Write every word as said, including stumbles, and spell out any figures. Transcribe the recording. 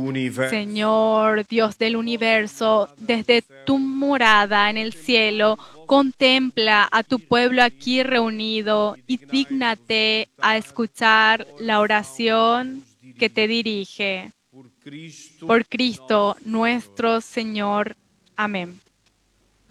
Señor Dios del universo, desde tu morada en el cielo, contempla a tu pueblo aquí reunido y dígnate a escuchar la oración que te dirige. Por Cristo nuestro Señor. Amén.